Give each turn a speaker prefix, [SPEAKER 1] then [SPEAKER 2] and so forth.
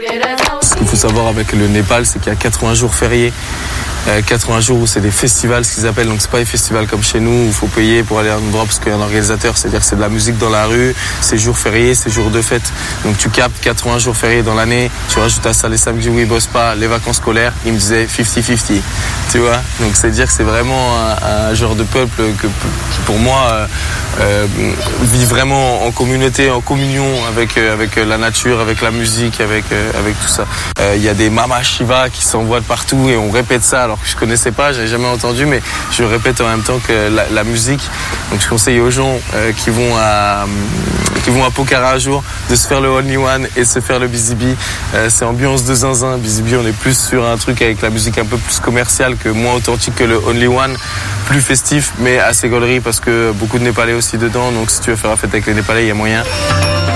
[SPEAKER 1] Ce qu'il faut savoir avec le Népal, c'est qu'il y a 80 jours fériés. 80 jours où c'est des festivals, ce qu'ils appellent. Donc c'est pas des festivals comme chez nous où il faut payer pour aller à un endroit parce qu'il y a un organisateur. C'est-à-dire que c'est de la musique dans la rue, c'est jours fériés, c'est jours de fête. Donc tu captes 80 jours fériés dans l'année, tu rajoutes à ça les samedis où ils bossent pas, les vacances scolaires. Ils me disaient 50-50, tu vois. Donc c'est dire que c'est vraiment un genre de peuple qui pour moi vit vraiment en communauté, en communion avec la nature, avec la musique, avec tout ça. Il y a des Mama Shiva qui s'envoient de partout et on répète ça alors que je connaissais pas, j'avais jamais entendu, mais je répète en même temps que la musique. Donc je conseille aux gens qui vont à Pokhara un jour de se faire le Only One et de se faire le Busy Bee. C'est ambiance de zinzin. Busy Bee, on est plus sur un truc avec la musique un peu plus commerciale, que moins authentique que le Only One, plus festif mais assez gaulerie parce que beaucoup de Népalais aussi dedans. Donc si tu veux faire la fête avec les Népalais, il y a moyen.